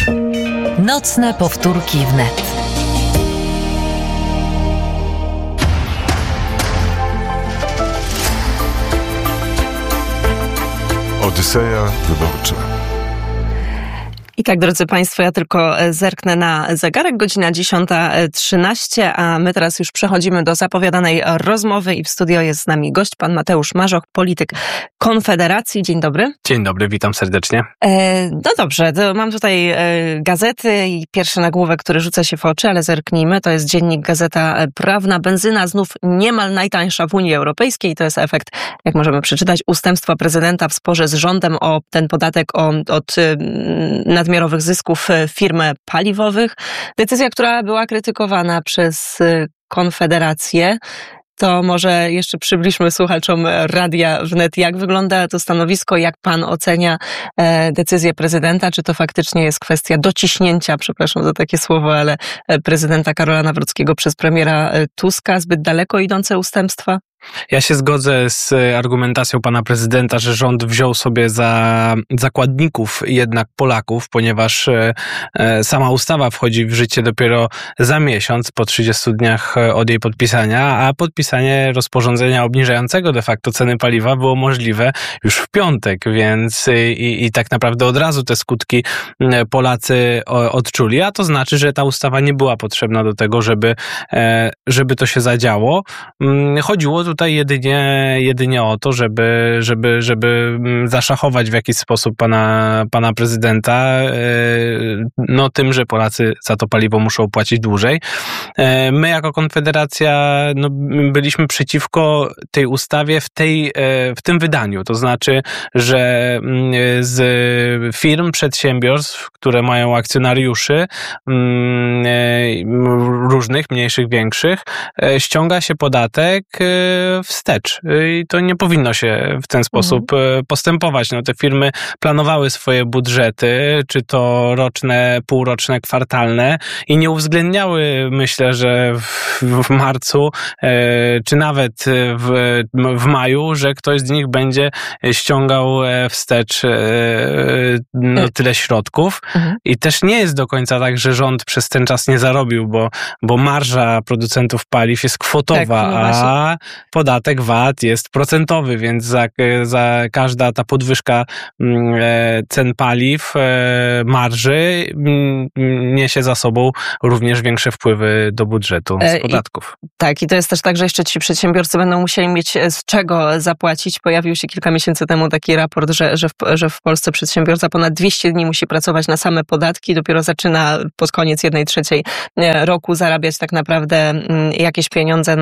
Nocne powtórki wnet. Odyseja wyborcza. I tak, drodzy Państwo, ja tylko zerknę na zegarek, godzina 10:13, a my teraz już przechodzimy do zapowiadanej rozmowy i w studio jest z nami gość, pan Mateusz Marzoch, polityk Konfederacji. Dzień dobry. Dzień dobry, witam serdecznie. No dobrze, to mam tutaj gazety i pierwszy nagłówek, który rzuca się w oczy, ale zerknijmy, to jest dziennik Gazeta Prawna. Benzyna znów niemal najtańsza w Unii Europejskiej. To jest efekt, jak możemy przeczytać, ustępstwa prezydenta w sporze z rządem o ten podatek od nadmiarowych zysków firm paliwowych. Decyzja, która była krytykowana przez Konfederację. To może jeszcze przybliżmy słuchaczom Radia Wnet, jak wygląda to stanowisko, jak pan ocenia decyzję prezydenta, czy to faktycznie jest kwestia dociśnięcia, przepraszam za takie słowo, ale prezydenta Karola Nawrockiego przez premiera Tuska, zbyt daleko idące ustępstwa? Ja się zgodzę z argumentacją pana prezydenta, że rząd wziął sobie za zakładników jednak Polaków, ponieważ sama ustawa wchodzi w życie dopiero za miesiąc, po 30 dniach od jej podpisania, a podpisanie rozporządzenia obniżającego de facto ceny paliwa było możliwe już w piątek, więc i tak naprawdę od razu te skutki Polacy odczuli, a to znaczy, że ta ustawa nie była potrzebna do tego, żeby to się zadziało. Chodziło tutaj jedynie o to, żeby zaszachować w jakiś sposób pana prezydenta, no tym, że Polacy za to paliwo muszą płacić dłużej. My jako Konfederacja byliśmy przeciwko tej ustawie w tym wydaniu, to znaczy, że z firm, przedsiębiorstw, które mają akcjonariuszy różnych, mniejszych, większych, ściąga się podatek wstecz. I to nie powinno się w ten sposób postępować. No, te firmy planowały swoje budżety, czy to roczne, półroczne, kwartalne i nie uwzględniały, myślę, że w marcu, czy nawet w maju, że ktoś z nich będzie ściągał wstecz tyle środków. I też nie jest do końca tak, że rząd przez ten czas nie zarobił, bo marża producentów paliw jest kwotowa, tak, a podatek VAT jest procentowy, więc za każda ta podwyżka cen paliw, marży niesie za sobą również większe wpływy do budżetu z podatków. Tak, i to jest też tak, że jeszcze ci przedsiębiorcy będą musieli mieć z czego zapłacić. Pojawił się kilka miesięcy temu taki raport, że w Polsce przedsiębiorca ponad 200 dni musi pracować na same podatki, dopiero zaczyna pod koniec 1/3 roku zarabiać tak naprawdę jakieś pieniądze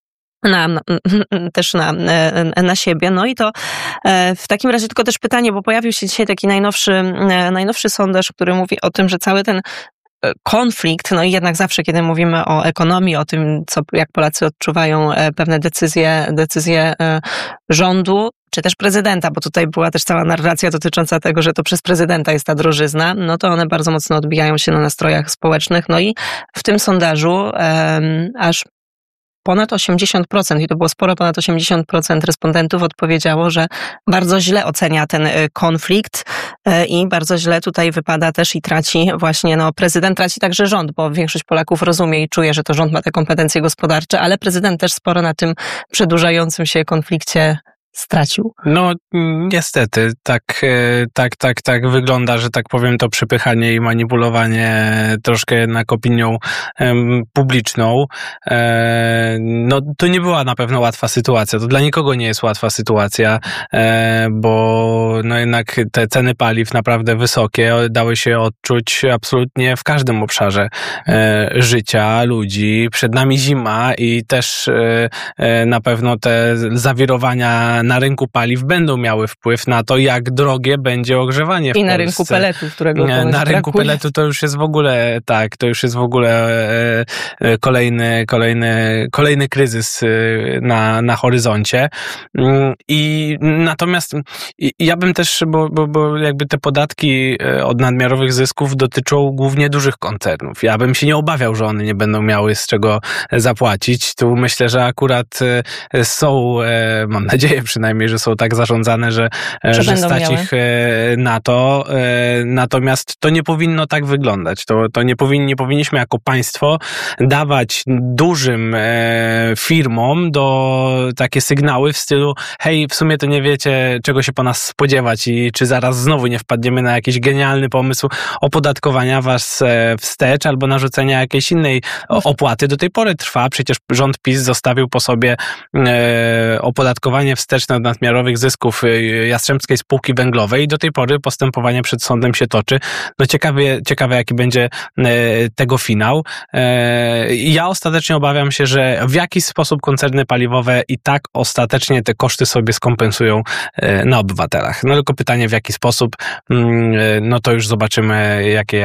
też na siebie. No i to w takim razie tylko też pytanie, bo pojawił się dzisiaj taki najnowszy sondaż, który mówi o tym, że cały ten konflikt, no i jednak zawsze, kiedy mówimy o ekonomii, o tym, jak Polacy odczuwają pewne decyzje rządu, czy też prezydenta, bo tutaj była też cała narracja dotycząca tego, że to przez prezydenta jest ta drożyzna, no to one bardzo mocno odbijają się na nastrojach społecznych. No i w tym sondażu aż ponad 80%, i to było sporo, ponad 80% respondentów odpowiedziało, że bardzo źle ocenia ten konflikt i bardzo źle tutaj wypada też i traci właśnie, prezydent traci także rząd, bo większość Polaków rozumie i czuje, że to rząd ma te kompetencje gospodarcze, ale prezydent też sporo na tym przedłużającym się konflikcie stracił. No niestety, tak wygląda, że tak powiem, to przepychanie i manipulowanie troszkę jednak opinią publiczną. No to nie była na pewno łatwa sytuacja. To dla nikogo nie jest łatwa sytuacja, bo no jednak te ceny paliw naprawdę wysokie dały się odczuć absolutnie w każdym obszarze życia ludzi. Przed nami zima i też na pewno te zawirowania na rynku paliw będą miały wpływ na to, jak drogie będzie ogrzewanie w Polsce. I na rynku peletu, którego na rynku peletu to już jest w ogóle, kolejny kryzys na horyzoncie. I natomiast ja bym też, bo jakby te podatki od nadmiarowych zysków dotyczą głównie dużych koncernów. Ja bym się nie obawiał, że one nie będą miały z czego zapłacić. Tu myślę, że akurat są, mam nadzieję przynajmniej, że są tak zarządzane, że stać ich na to. Natomiast to nie powinno tak wyglądać. To nie powinniśmy jako państwo dawać dużym firmom takie sygnały w stylu hej, w sumie to nie wiecie, czego się po nas spodziewać i czy zaraz znowu nie wpadniemy na jakiś genialny pomysł opodatkowania was wstecz albo narzucenia jakiejś innej opłaty. Do tej pory trwa, przecież rząd PiS zostawił po sobie opodatkowanie wsteczne od nadmiarowych zysków Jastrzębskiej Spółki Węglowej i do tej pory postępowanie przed sądem się toczy. No ciekawe jaki będzie tego finał. Ja ostatecznie obawiam się, że w jakiś sposób koncerny paliwowe i tak ostatecznie te koszty sobie skompensują na obywatelach. No tylko pytanie w jaki sposób, no to już zobaczymy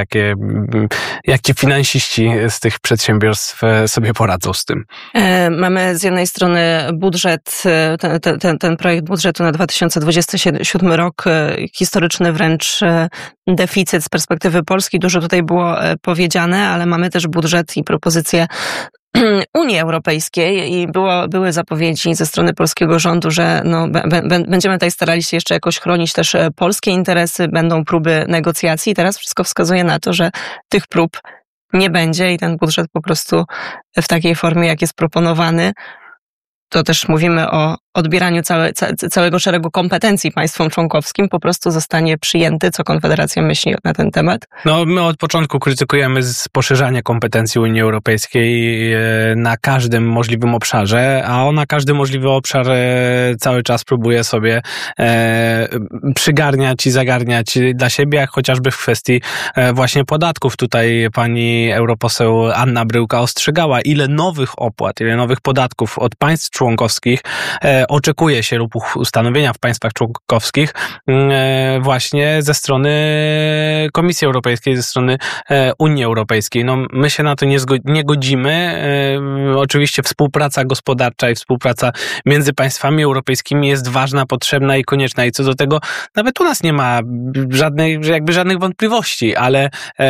jak ci finansiści z tych przedsiębiorstw sobie poradzą z tym. Mamy z jednej strony budżet, ten projekt budżetu na 2027 rok, historyczny wręcz deficyt z perspektywy Polski. Dużo tutaj było powiedziane, ale mamy też budżet i propozycje Unii Europejskiej i były zapowiedzi ze strony polskiego rządu, że będziemy tutaj starali się jeszcze jakoś chronić też polskie interesy, będą próby negocjacji. Teraz wszystko wskazuje na to, że tych prób nie będzie i ten budżet po prostu w takiej formie, jak jest proponowany, to też mówimy o odbieraniu całego szeregu kompetencji państwom członkowskim, po prostu zostanie przyjęty. Co Konfederacja myśli na ten temat? No, my od początku krytykujemy poszerzanie kompetencji Unii Europejskiej na każdym możliwym obszarze, a ona każdy możliwy obszar cały czas próbuje sobie przygarniać i zagarniać dla siebie, jak chociażby w kwestii właśnie podatków. Tutaj pani europoseł Anna Bryłka ostrzegała, ile nowych opłat, ile nowych podatków od państw członkowskich oczekuje się lub ustanowienia w państwach członkowskich właśnie ze strony Komisji Europejskiej, ze strony Unii Europejskiej. No, my się na to nie godzimy. Oczywiście współpraca gospodarcza i współpraca między państwami europejskimi jest ważna, potrzebna i konieczna i co do tego nawet u nas nie ma żadnych wątpliwości, ale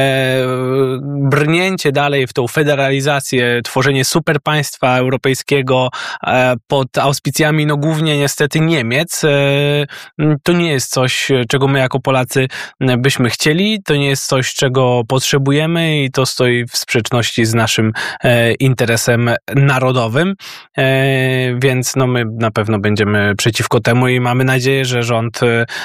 brnięcie dalej w tą federalizację, tworzenie superpaństwa europejskiego pod auspicjami głównie niestety Niemiec, to nie jest coś, czego my jako Polacy byśmy chcieli, to nie jest coś, czego potrzebujemy i to stoi w sprzeczności z naszym interesem narodowym, więc my na pewno będziemy przeciwko temu i mamy nadzieję, że rząd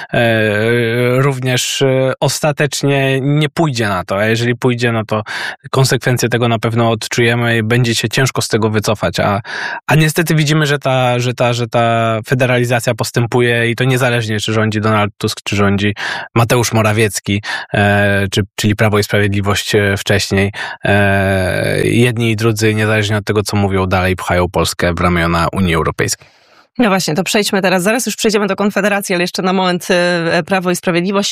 również ostatecznie nie pójdzie na to, a jeżeli pójdzie, no to konsekwencje tego na pewno odczujemy i będzie się ciężko z tego wycofać, a niestety widzimy, że ta federalizacja postępuje i to niezależnie, czy rządzi Donald Tusk, czy rządzi Mateusz Morawiecki, czyli Prawo i Sprawiedliwość wcześniej. Jedni i drudzy, niezależnie od tego, co mówią, dalej pchają Polskę w ramiona Unii Europejskiej. No właśnie, to przejdźmy teraz, zaraz już przejdziemy do Konfederacji, ale jeszcze na moment Prawo i Sprawiedliwość,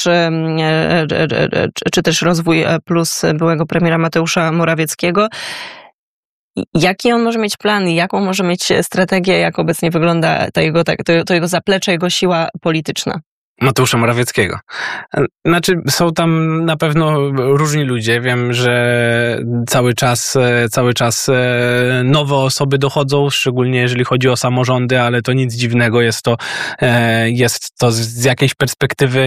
czy też Rozwój Plus byłego premiera Mateusza Morawieckiego. Jaki on może mieć plan i jaką może mieć strategię, jak obecnie wygląda to jego zaplecze, jego siła polityczna? Mateusza Morawieckiego. Znaczy, są tam na pewno różni ludzie. Wiem, że cały czas nowe osoby dochodzą, szczególnie jeżeli chodzi o samorządy, ale to nic dziwnego. Jest to z jakiejś perspektywy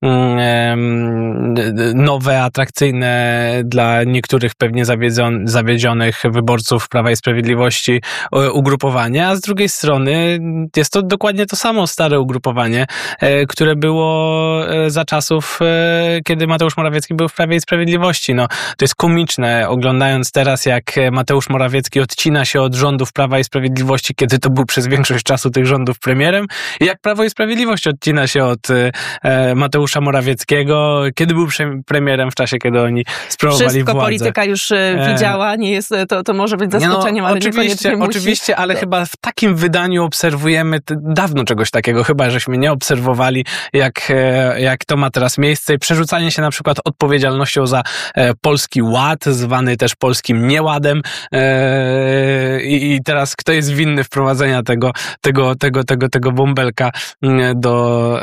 nowe, atrakcyjne dla niektórych pewnie zawiedzionych wyborców Prawa i Sprawiedliwości ugrupowanie, a z drugiej strony jest to dokładnie to samo stare ugrupowanie, które było za czasów, kiedy Mateusz Morawiecki był w Prawie i Sprawiedliwości. No, to jest komiczne, oglądając teraz, jak Mateusz Morawiecki odcina się od rządów Prawa i Sprawiedliwości, kiedy to był przez większość czasu tych rządów premierem, i jak Prawo i Sprawiedliwość odcina się od Mateusza Morawieckiego, kiedy był premierem w czasie, kiedy oni sprawowali Wszystko władzę. Polityka już widziała, nie jest, to może być zaskoczeniem, ale niekoniecznie musi. Oczywiście, ale chyba w takim wydaniu obserwujemy dawno czegoś takiego, chyba żeśmy nie obserwowali, jak to ma teraz miejsce i przerzucanie się na przykład odpowiedzialnością za Polski Ład, zwany też polskim nieładem, i teraz kto jest winny wprowadzenia tego bąbelka do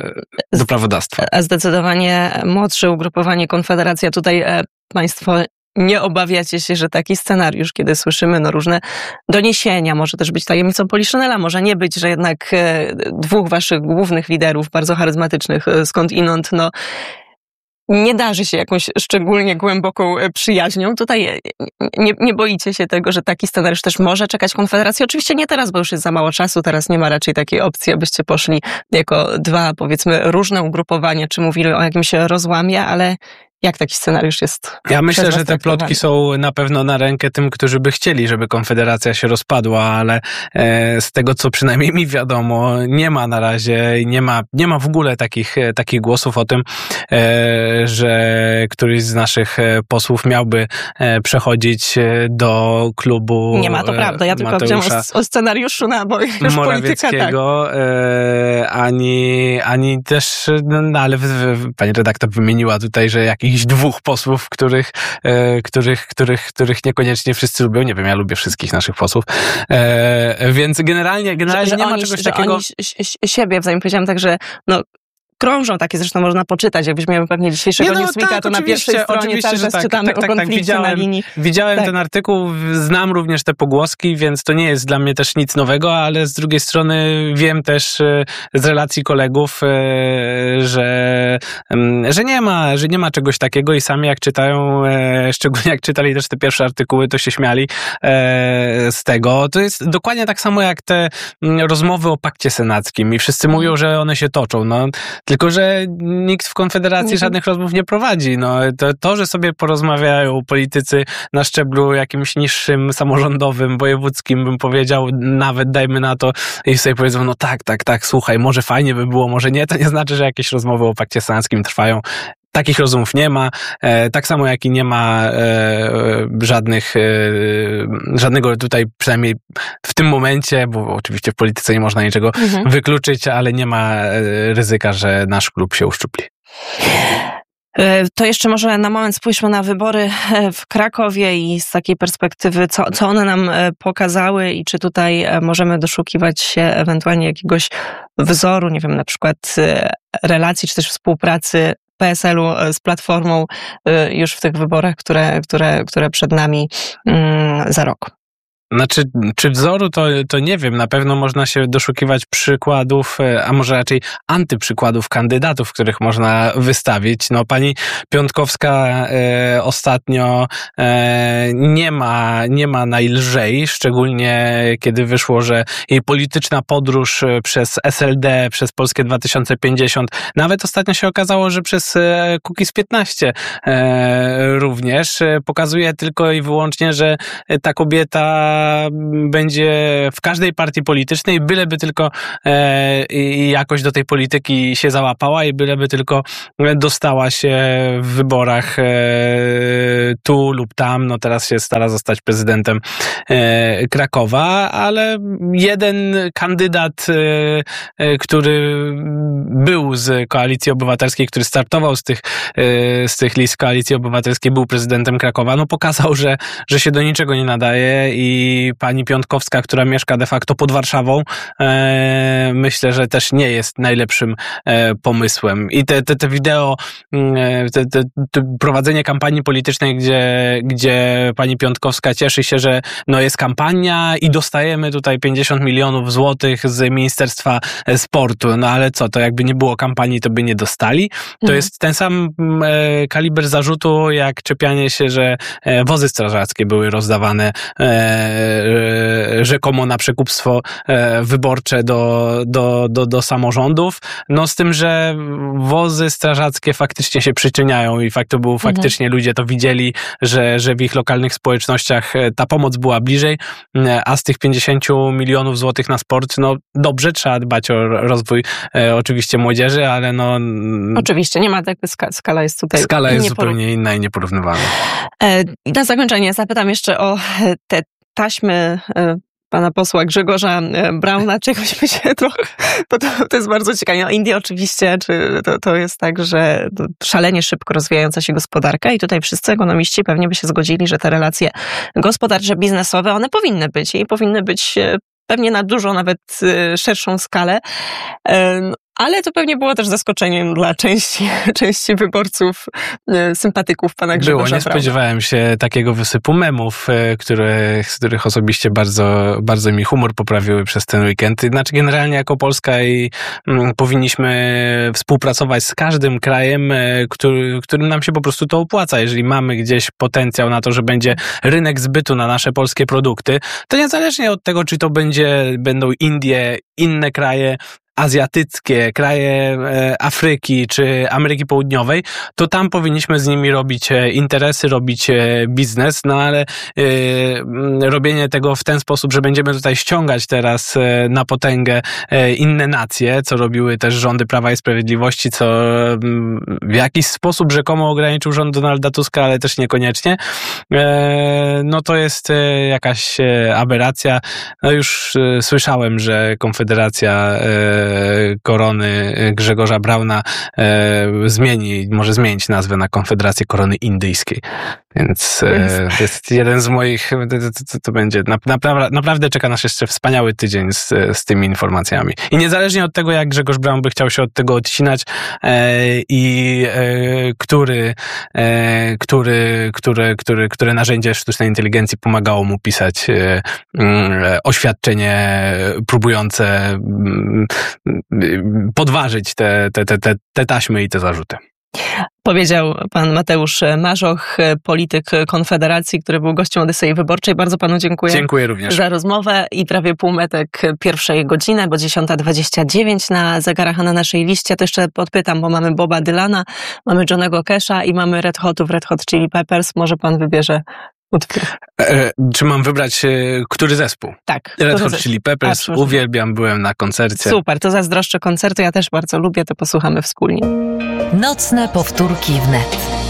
prawodawstwa. A zdecydowanie młodsze ugrupowanie Konfederacja, tutaj państwo nie obawiacie się, że taki scenariusz, kiedy słyszymy różne doniesienia, może też być tajemnicą Poliszynela, może nie być, że jednak dwóch waszych głównych liderów, bardzo charyzmatycznych skądinąd, nie darzy się jakąś szczególnie głęboką przyjaźnią. Tutaj nie boicie się tego, że taki scenariusz też może czekać Konfederację? Oczywiście nie teraz, bo już jest za mało czasu, teraz nie ma raczej takiej opcji, abyście poszli jako dwa, powiedzmy, różne ugrupowania, czy mówili o jakimś rozłamie, ale jak taki scenariusz jest? Ja myślę, że te plotki są na pewno na rękę tym, którzy by chcieli, żeby Konfederacja się rozpadła, ale z tego, co przynajmniej mi wiadomo, nie ma na razie, nie ma w ogóle takich głosów o tym, że któryś z naszych posłów miałby przechodzić do klubu Nie ma, to prawda. Ja tylko powiedziałam o scenariuszu na już Morawieckiego, polityka, tak. Ani też, ale pani redaktor wymieniła tutaj, że jakichś dwóch posłów, których niekoniecznie wszyscy lubią. Nie wiem, ja lubię wszystkich naszych posłów. Więc generalnie że nie ma czegoś takiego. Oni siebie wzajem powiedziałam tak, że krążą takie, zresztą można poczytać, jak weźmiemy pewnie dzisiejszego Newsweeka, to na pierwszej stronie cały czas czytamy o konflikcie na linii. Widziałem ten artykuł, znam również te pogłoski, więc to nie jest dla mnie też nic nowego, ale z drugiej strony wiem też z relacji kolegów, że nie ma czegoś takiego i sami jak czytają, szczególnie jak czytali też te pierwsze artykuły, to się śmiali z tego. To jest dokładnie tak samo jak te rozmowy o pakcie senackim i wszyscy mówią, że one się toczą. Tylko że nikt w Konfederacji żadnych rozmów nie prowadzi. To, że sobie porozmawiają politycy na szczeblu jakimś niższym, samorządowym, wojewódzkim, bym powiedział, nawet dajmy na to, i sobie powiedzą, tak, słuchaj, może fajnie by było, może nie, to nie znaczy, że jakieś rozmowy o pakcie senackim trwają. Takich rozmów nie ma, tak samo jak i nie ma żadnego tutaj, przynajmniej w tym momencie, bo oczywiście w polityce nie można niczego wykluczyć, ale nie ma ryzyka, że nasz klub się uszczupli. To jeszcze może na moment spójrzmy na wybory w Krakowie i z takiej perspektywy, co one nam pokazały i czy tutaj możemy doszukiwać się ewentualnie jakiegoś wzoru, nie wiem, na przykład relacji, czy też współpracy PSL-u z Platformą już w tych wyborach, które przed nami za rok. Znaczy, czy wzoru, to nie wiem. Na pewno można się doszukiwać przykładów, a może raczej antyprzykładów kandydatów, których można wystawić. Pani Piontkowska ostatnio nie ma najlżej, szczególnie kiedy wyszło, że jej polityczna podróż przez SLD, przez Polskę 2050, nawet ostatnio się okazało, że przez Kukiz 15 również pokazuje tylko i wyłącznie, że ta kobieta będzie w każdej partii politycznej, byleby tylko jakoś do tej polityki się załapała i byleby tylko dostała się w wyborach tu lub tam. Teraz się stara zostać prezydentem Krakowa, ale jeden kandydat, który był z Koalicji Obywatelskiej, który startował z tych list Koalicji Obywatelskiej, był prezydentem Krakowa, pokazał, że się do niczego nie nadaje i pani Piontkowska, która mieszka de facto pod Warszawą, myślę, że też nie jest najlepszym pomysłem. I te wideo, prowadzenie kampanii politycznej, gdzie pani Piontkowska cieszy się, że jest kampania i dostajemy tutaj 50 milionów złotych z Ministerstwa Sportu. Ale co, to jakby nie było kampanii, to by nie dostali. To jest ten sam kaliber zarzutu, jak czepianie się, że wozy strażackie były rozdawane rzekomo na przekupstwo wyborcze do samorządów. Z tym, że wozy strażackie faktycznie się przyczyniają i faktycznie ludzie to widzieli, że w ich lokalnych społecznościach ta pomoc była bliżej, a z tych 50 milionów złotych na sport, dobrze, trzeba dbać o rozwój oczywiście młodzieży, ale Oczywiście, nie ma jakby skala jest tutaj... Skala jest zupełnie inna i nieporównywalna. I na zakończenie zapytam jeszcze o te taśmy pana posła Grzegorza Brauna, czegoś by się to jest bardzo ciekawe. Indie oczywiście, czy to jest tak, że szalenie szybko rozwijająca się gospodarka i tutaj wszyscy ekonomiści pewnie by się zgodzili, że te relacje gospodarcze, biznesowe, one powinny być i powinny być pewnie na dużo, nawet szerszą skalę. ale to pewnie było też zaskoczeniem dla części wyborców, sympatyków pana Grzegorza Było, nie Brauna. spodziewałem się takiego wysypu memów, z których osobiście bardzo, bardzo mi humor poprawiły przez ten weekend. Znaczy generalnie jako Polska i powinniśmy współpracować z każdym krajem, którym nam się po prostu to opłaca. Jeżeli mamy gdzieś potencjał na to, że będzie rynek zbytu na nasze polskie produkty, to niezależnie od tego, czy to będą Indie, inne kraje azjatyckie, kraje Afryki czy Ameryki Południowej, to tam powinniśmy z nimi robić interesy, robić biznes, no ale robienie tego w ten sposób, że będziemy tutaj ściągać teraz na potęgę inne nacje, co robiły też rządy Prawa i Sprawiedliwości, co w jakiś sposób rzekomo ograniczył rząd Donalda Tuska, ale też niekoniecznie, no to jest jakaś aberracja. No już słyszałem, że Konfederacja Korony Grzegorza Brauna może zmienić nazwę na Konfederację Korony Indyjskiej. Więc to jest jeden z moich, to będzie, naprawdę czeka nas jeszcze wspaniały tydzień z tymi informacjami. I niezależnie od tego, jak Grzegorz Braun by chciał się od tego odcinać i które narzędzie sztucznej inteligencji pomagało mu pisać oświadczenie próbujące podważyć te taśmy i te zarzuty. Powiedział pan Mateusz Marzoch, polityk Konfederacji, który był gościem Odysei Wyborczej. Bardzo panu dziękuję. Dziękuję również za rozmowę i prawie półmetek pierwszej godziny, bo 10:29 na zegarach, a na naszej liście. To jeszcze podpytam, bo mamy Boba Dylana, mamy Johnnego Casha i mamy Red Hot Chili Peppers. Może pan wybierze utwór. Czy mam wybrać który zespół? Tak. Red Hot Chili Peppers, uwielbiam, byłem na koncercie. Super, to zazdroszczę koncertu, ja też bardzo lubię, to posłuchamy wspólnie. Nocne powtórki wnet.